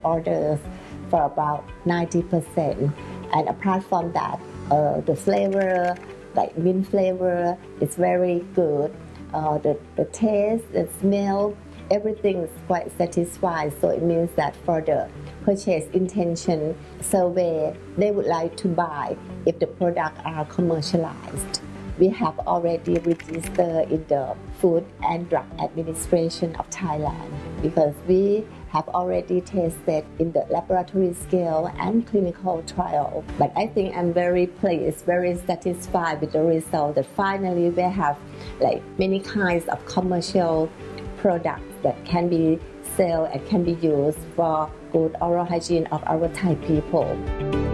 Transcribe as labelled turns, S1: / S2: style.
S1: orders for about 90%. And apart from that, the flavor, like mint flavor, is very good. The taste, the smell, everything is quite satisfying. So it means that for the purchase intention survey, they would like to buy if the products are commercialized. We have already registered in the Food and Drug Administration of Thailand because we have already tested in the laboratory scale and clinical trial. But I think I'm very pleased, very satisfied with the result that finally we have like many kinds of commercial products that can be sold and can be used for good oral hygiene of our Thai people.